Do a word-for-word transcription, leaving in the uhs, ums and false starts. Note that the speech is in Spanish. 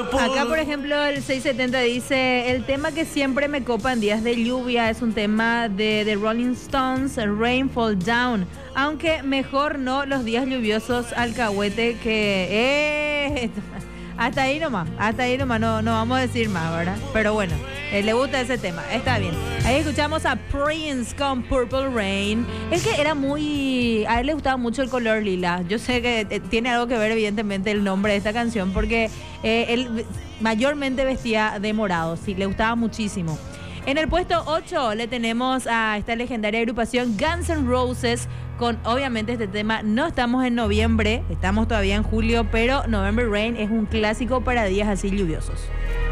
Acá, por ejemplo, el seiscientos setenta dice: el tema que siempre me copa en días de lluvia es un tema de The Rolling Stones, Rain Fall Down. Aunque mejor no los días lluviosos, alcahuete que... Eh, hasta ahí nomás, hasta ahí nomás, no, no vamos a decir más, ¿verdad? Pero bueno, eh, le gusta ese tema, está bien. Ahí escuchamos a Prince con Purple Rain. Es que era muy... A él le gustaba mucho el color lila. Yo sé que eh, tiene algo que ver, evidentemente, el nombre de esta canción, porque eh, él mayormente vestía de morado, sí, le gustaba muchísimo. En el puesto ocho le tenemos a esta legendaria agrupación Guns N' Roses con, obviamente, este tema. No estamos en noviembre, estamos todavía en julio, pero November Rain es un clásico para días así lluviosos.